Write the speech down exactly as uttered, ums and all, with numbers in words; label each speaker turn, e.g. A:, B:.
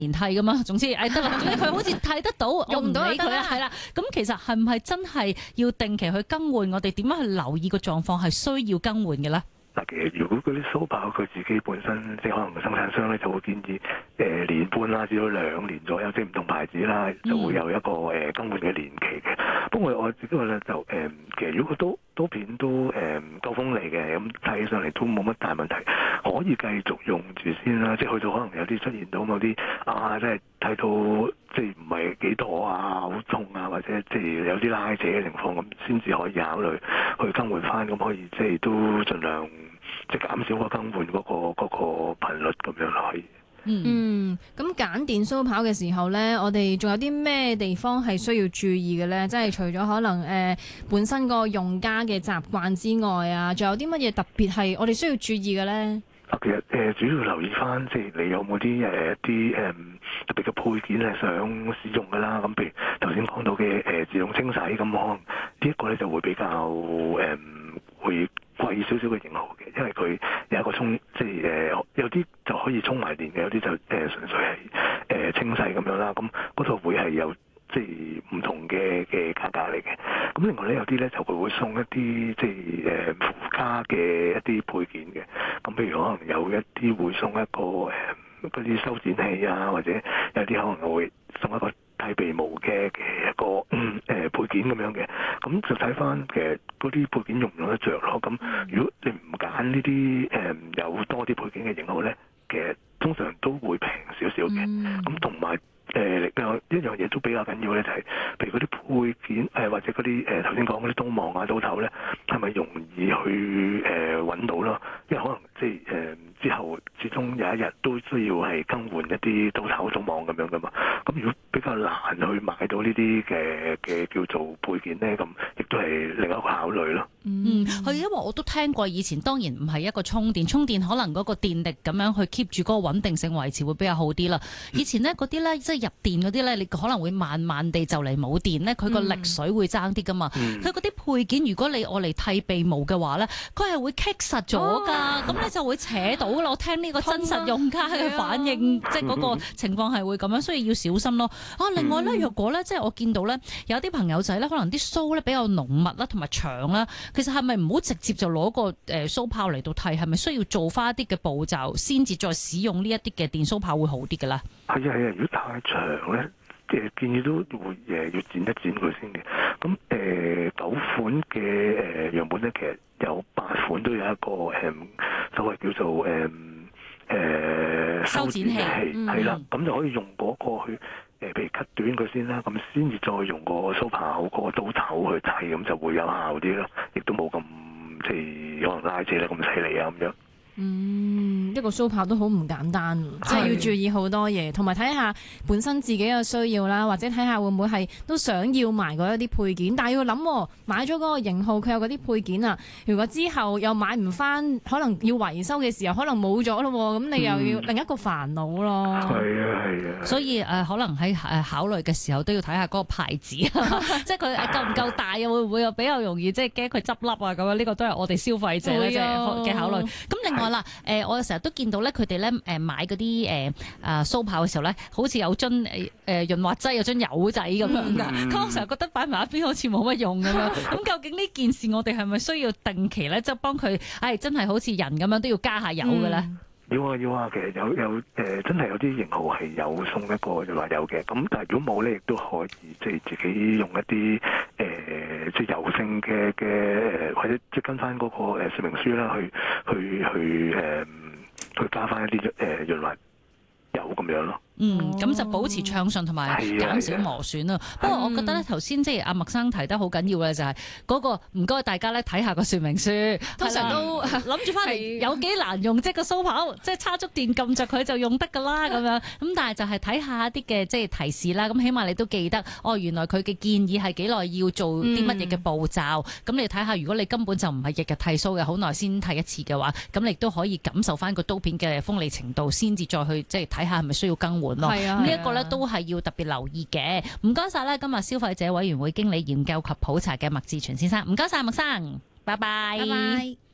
A: 連替噶嘛，總之誒得啦，總之佢好似睇得到，用唔到佢啦，係啦。咁其實係唔係真係要定期去更換？我哋點樣去留意個狀況係需要更換嘅咧？
B: 嗱，其實如果嗰啲蘇跑佢自己本身即係可能生產商咧就會建議誒、呃、年半啦至到兩年左右，即係唔同牌子啦就會有一個誒、呃、更換嘅年期嘅。不過我自己話咧就誒、呃、其實如果都刀片都誒夠鋒利嘅，咁睇起上嚟都冇乜大問題，可以繼續用住先啦。即係去到可能有啲出現到某啲啊，即係睇到即係唔係幾妥啊，好痛啊，或者即係有啲拉扯嘅情況咁，先至可以考慮去更換翻，咁可以即係都盡量即係減少個更換嗰、那個嗰、那個頻率咁樣咯，可以。
C: 嗯，咁揀電蘇跑嘅時候呢，我哋仲有啲咩地方係需要注意嘅呢？即係除咗可能誒、呃、本身個用家嘅習慣之外啊，仲有啲乜嘢特別係我哋需要注意嘅呢？
B: 啊，其實誒、呃、主要留意翻，即係你有冇啲誒啲誒特別嘅配件係想使用㗎啦。咁譬如頭先講到嘅誒、呃、自動清洗，咁可能呢一個咧就會比較誒、呃、會貴少少嘅型號嘅，因為佢有一個沖，即係誒、呃、有啲就可以沖埋電嘅，有啲就誒、呃、純粹係誒、呃、清洗咁樣啦。咁嗰度會係有即係唔同嘅嘅價格嚟嘅。咁另外咧有啲咧就佢會送一啲即係誒附加嘅一啲配件嘅。咁譬如可能有一啲會送一個誒嗰啲修剪器啊，或者有啲可能會送一個剃鼻毛嘅嘅一個誒、嗯呃、配件咁樣嘅。咁就睇翻嘅嗰啲配件用唔用得着咯。咁如果你唔揀呢啲誒有多啲配件嘅型號咧，其實通常都會平少少嘅。咁同埋誒另外一樣嘢都比較緊要咧，就係、是、譬如嗰啲配件誒、呃、或者嗰啲誒頭先講嗰啲刀網啊刀頭咧，係咪容易去誒揾、呃、到咯？因為可能即係誒之後始終有一日都需要係更換一啲刀頭刀網咁樣噶嘛。咁如果比較難去買到呢啲嘅嘅叫做配件咧，咁亦都係另一個考慮咯。
A: 嗯，係因為我都聽過以前，當然唔係一個充電，充電可能嗰個電力咁樣去 keep 住嗰個穩定性維持會比較好啲啦。以前呢嗰啲咧，即係入電嗰啲咧，你可能會慢慢地就嚟冇電咧，佢個力水會爭啲噶嘛。佢嗰啲配件，如果你我嚟剃鼻毛嘅話咧，佢係會棘實咗㗎，咁、哦、你就會扯到啦。我聽呢個真實用家嘅反應，即係嗰個情況係會咁樣，所以要小心咯。啊，另外咧，若果咧，即係我見到咧，有啲朋友仔咧，可能啲鬚咧比較濃密啦，同埋長啦。其實係咪唔好直接就攞個誒蘇炮嚟到剃？係咪需要做翻一啲嘅步驟，先至再使用呢一啲嘅電蘇炮會好啲嘅咧？
B: 係啊係啊，如果太長咧，誒建議都會誒要剪一剪佢先嘅。咁誒九款嘅誒樣本咧，其實有八款都有一個誒所謂叫做誒誒修剪器，係啦，咁就可以用嗰個去。誒，譬如 cut 短佢先啦，咁先至再用個蘇刨嗰個刀頭去剃，咁就會有效啲咯，亦都冇咁即係可能拉扯得咁犀利啊咁樣。
C: 嗯，一個蘇炮都好唔簡單，即係要注意好多嘢，同埋睇下本身自己嘅需要啦，或者睇下會唔會係都想要埋嗰一啲配件，但係要諗買咗嗰個型號，佢有嗰啲配件啊，如果之後又買唔翻，可能要維修嘅時候可能冇咗咯，咁你又要另一個煩惱咯。
B: 係啊係啊。
A: 所以誒、呃，可能喺誒考慮嘅時候都要睇下嗰個牌子，即係佢夠唔夠大，又會唔會又比較容易，即係驚佢執笠啊咁樣？呢個都係我哋消費者咧嘅考慮。咁另外啦，誒、呃，我成日都見到咧，佢哋咧誒買嗰啲誒啊蘇炮嘅時候咧，好似有樽誒誒潤滑劑，有樽油仔咁樣噶。咁、嗯、我成日覺得擺埋一邊好似冇乜用咁樣。咁究竟呢件事我哋係咪需要定期咧，即係幫佢誒真係好似人咁樣都要加下油嘅咧？嗯
B: 要啊要啊，其實有有誒、呃，真係有啲型號係有送一個潤滑油嘅。咁但係如果冇咧，亦都可以即係自己用一啲誒、呃、即係油性嘅嘅誒，或者即係跟翻嗰個誒說明書啦，去去去誒、呃、去加翻一啲誒潤滑油咁樣咯。
A: 嗯，咁就保持暢順同埋減少磨損啦。不過我覺得咧，頭先即係阿麥生提得好緊要嘅就係嗰個唔該大家咧睇下個說明書，通常都諗住翻嚟有幾難用，即係個蘇跑，即係叉足電撳着佢就用得噶啦咁樣。咁但係就係睇下一啲嘅即係提示啦。咁起碼你都記得哦，原來佢嘅建議係幾耐要做啲乜嘢嘅步驟。咁、嗯、你睇下，如果你根本就唔係日日剃須嘅，好耐先剃一次嘅話，咁你都可以感受翻個刀片嘅鋒利程度，先至再去即係睇下係咪需要更換。係啊，呢一個咧都係要特別留意嘅。唔該晒咧，今日消費者委員會經理研究及普查嘅麥志全先生，唔該晒麥生，拜拜。拜拜。